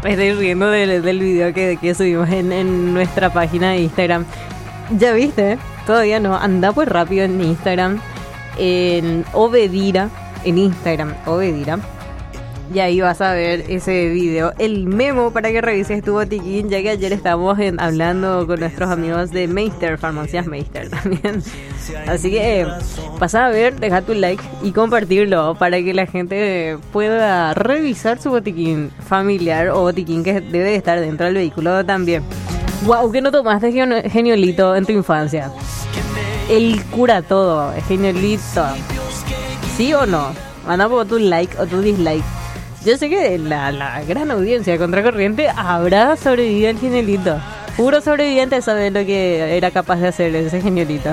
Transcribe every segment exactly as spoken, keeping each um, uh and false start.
Me estoy riendo del, del video que, que subimos en, en nuestra página de Instagram. ¿Ya viste? Todavía no. Anda pues rápido en Instagram. En Obedira. En Instagram, Obedira. Y ahí vas a ver ese video, el memo para que revises tu botiquín, ya que ayer estábamos en, hablando con nuestros amigos de Meister, Farmacias Meister también. Así que eh, pasa a ver, deja tu like y compartirlo para que la gente pueda revisar su botiquín familiar o botiquín que debe estar dentro del vehículo también. Wow, ¿qué no tomaste gen- geniolito en tu infancia? El cura todo, geniolito. ¿Sí o no? Manda por tu like o tu dislike. Yo sé que la, la gran audiencia contracorriente habrá sobrevivido al geniolito. Puro sobreviviente sabe lo que era capaz de hacer ese geniolito.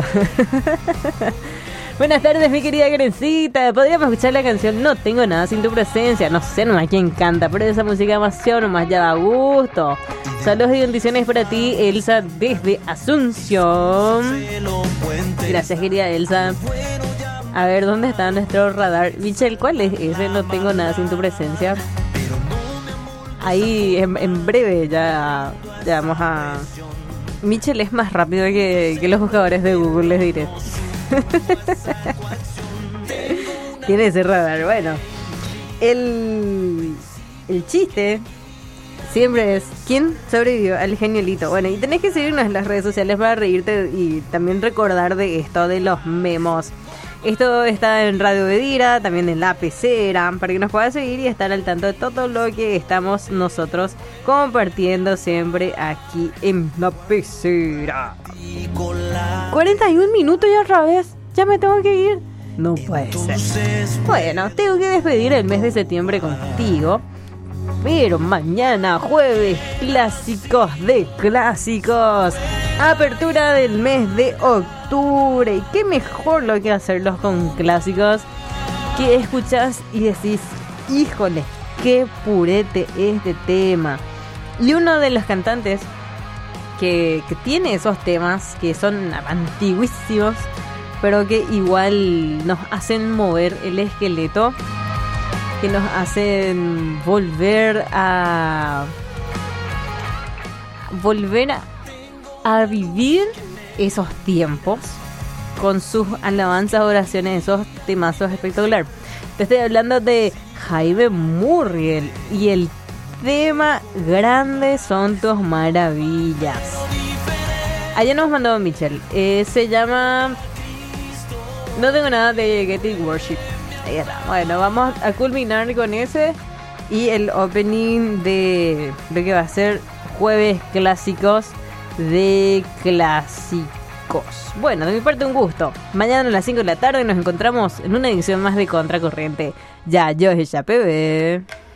Buenas tardes, mi querida Grencita. Podríamos escuchar la canción No Tengo Nada Sin Tu Presencia. No sé nomás quién canta, pero esa música demasiado nomás ya da gusto. Saludos y bendiciones para ti, Elsa, desde Asunción. Gracias, querida Elsa. A ver, ¿dónde está nuestro radar? Michelle, ¿cuál es ese? No tengo nada sin tu presencia. Ahí, en, en breve, ya, ya vamos a... Michelle es más rápido que, que los buscadores de Google, les diré. Tiene ese radar. Bueno, el, el chiste siempre es ¿quién sobrevivió al geniolito? Bueno, y tenés que seguirnos en las redes sociales para reírte y también recordar de esto, de los memos. Esto está en Radio Bedira, también en La Pecera, para que nos puedas seguir y estar al tanto de todo lo que estamos nosotros compartiendo siempre aquí en La Pecera. cuarenta y un minutos y otra vez, ya me tengo que ir. No puede ser. Bueno, tengo que despedir el mes de septiembre contigo. Pero mañana, jueves, clásicos de clásicos. Apertura del mes de octubre. Y qué mejor lo que hacerlos con clásicos que escuchás y decís, híjole, qué purete este tema. Y uno de los cantantes que, que tiene esos temas que son antiguísimos, pero que igual nos hacen mover el esqueleto, que nos hacen volver a volver a, a vivir esos tiempos con sus alabanzas, oraciones, esos temazos espectaculares. Te estoy hablando de Jaime Murriel y el tema Grandes Son Tus Maravillas. Ayer nos mandó Michelle, eh, se llama No Tengo Nada de Get It Worship. Ahí está. Bueno, vamos a culminar con ese y el opening de lo que va a ser jueves clásicos de clásicos. Bueno, de mi parte un gusto. Mañana a las cinco de la tarde nos encontramos en una edición más de Contracorriente. Ya, yo, ella, P B.